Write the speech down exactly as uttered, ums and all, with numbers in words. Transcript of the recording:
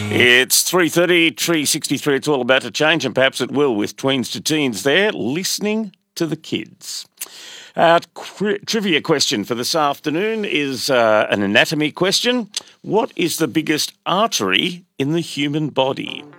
It's three thirty, three sixty-three. It's all about to change, and perhaps it will with tweens to teens there, listening to the kids. Our cri- trivia question for this afternoon is uh, an anatomy question. What is the biggest artery in the human body?